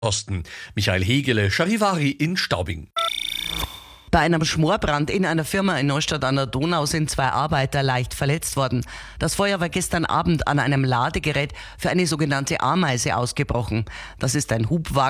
Osten. Michael Hegele, Charivari in Staubing. Bei einem Schmorbrand in einer Firma in Neustadt an der Donau sind 2 Arbeiter leicht verletzt worden. Das Feuer war gestern Abend an einem Ladegerät für eine sogenannte Ameise ausgebrochen. Das ist ein Hubwagen